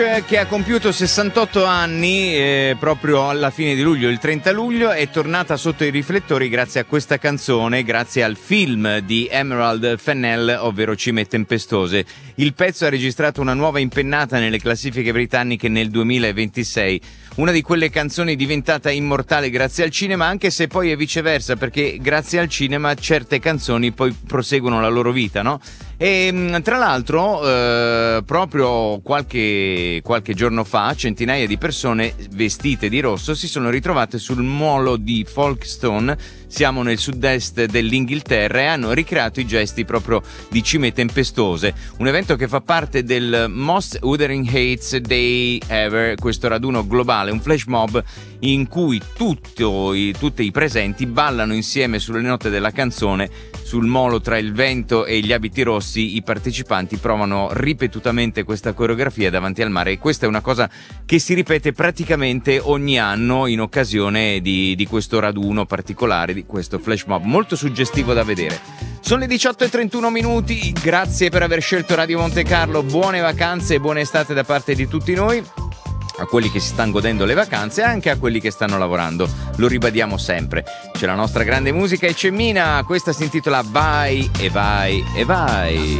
che ha compiuto 68 anni proprio alla fine di luglio, il 30 luglio, è tornata sotto i riflettori grazie a questa canzone, grazie al film di Emerald Fennell, ovvero Cime tempestose. Il pezzo ha registrato una nuova impennata nelle classifiche britanniche nel 2026. Una di quelle canzoni diventata immortale grazie al cinema, anche se poi è viceversa, perché grazie al cinema certe canzoni poi proseguono la loro vita, no? E tra l'altro proprio qualche giorno fa centinaia di persone vestite di rosso si sono ritrovate sul molo di Folkestone, siamo nel sud-est dell'Inghilterra, e hanno ricreato i gesti proprio di Cime tempestose, un evento che fa parte del Most Wuthering Heights Day Ever, questo raduno globale, un flash mob in cui tutti i presenti ballano insieme sulle note della canzone. Sul molo tra il vento e gli abiti rossi i partecipanti provano ripetutamente questa coreografia davanti al mare, e questa è una cosa che si ripete praticamente ogni anno in occasione di questo raduno particolare, di questo flash mob, molto suggestivo da vedere. Sono le 18:31, grazie per aver scelto Radio Monte Carlo, buone vacanze e buona estate da parte di tutti noi, a quelli che si stanno godendo le vacanze e anche a quelli che stanno lavorando, lo ribadiamo sempre. C'è la nostra grande musica e c'è Mina, questa si intitola Vai e vai e vai.